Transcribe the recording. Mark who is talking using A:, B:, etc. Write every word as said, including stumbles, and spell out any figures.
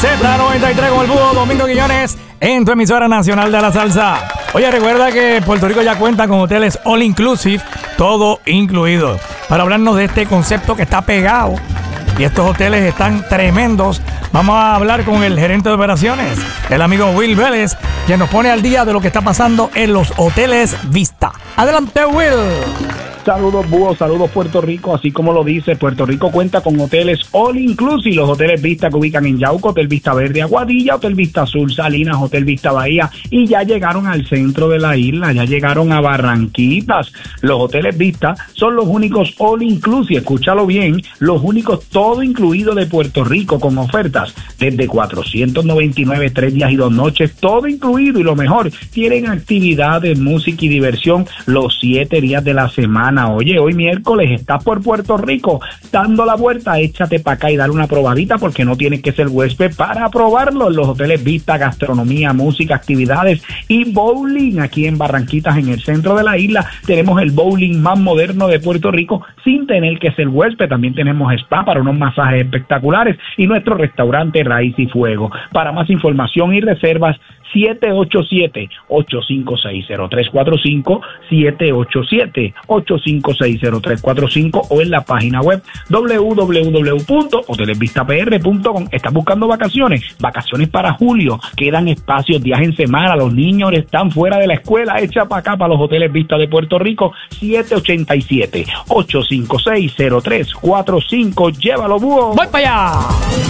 A: Z noventa y tres con el Búho, Domingo Quiñones, en tu emisora nacional de la salsa. Oye, recuerda que Puerto Rico ya cuenta con hoteles all inclusive, todo incluido. Para hablarnos de este concepto que está pegado, y estos hoteles están tremendos, vamos a hablar con el gerente de operaciones, el amigo Will Vélez, quien nos pone al día de lo que está pasando en los hoteles Vista. Adelante, Will.
B: Saludos, Búho, saludos Puerto Rico. Así como lo dice, Puerto Rico cuenta con hoteles all inclusive. Los hoteles Vista que ubican en Yauco, Hotel Vista Verde Aguadilla, Hotel Vista Azul Salinas, Hotel Vista Bahía, y ya llegaron al centro de la isla, ya llegaron a Barranquitas. Los hoteles Vista son los únicos all inclusive, escúchalo bien, los únicos todo incluido de Puerto Rico, con ofertas desde cuatrocientos noventa y nueve, tres días y dos noches, todo incluido. Y lo mejor, tienen actividades, música y diversión los siete días de la semana. Oye, hoy miércoles estás por Puerto Rico dando la vuelta, échate para acá y dale una probadita, porque no tienes que ser huésped para probarlo. En los hoteles Vista, gastronomía, música, actividades y bowling. Aquí en Barranquitas, en el centro de la isla, tenemos el bowling más moderno de Puerto Rico sin tener que ser huésped. También tenemos spa para unos masajes espectaculares y nuestro restaurante Raíz y Fuego. Para más información y reservas, siete ocho siete, ocho cinco seis, cero tres cuatro cinco, siete ocho siete, ocho cinco seis, cero tres cuatro cinco, o en la página web doble u doble u doble u punto hoteles vista p r punto com. ¿Estás buscando vacaciones? Vacaciones para julio. Quedan espacios, días en semana. Los niños están fuera de la escuela. Echa para acá, para los hoteles Vista de Puerto Rico. siete ocho siete, ocho cinco seis, cero tres cuatro cinco. Llévalo, Búho.
A: ¡Voy para allá!